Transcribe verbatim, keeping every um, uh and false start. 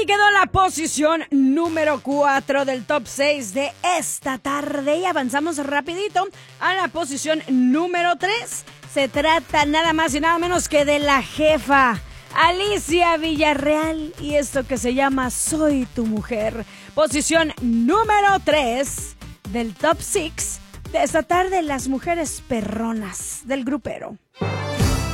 Ahí quedó la posición número cuatro del top seis de esta tarde. Y avanzamos rapidito a la posición número tres. Se trata nada más y nada menos que de la jefa, Alicia Villarreal, y esto que se llama Soy tu mujer. Posición número tres del top seis de esta tarde, las mujeres perronas del grupero.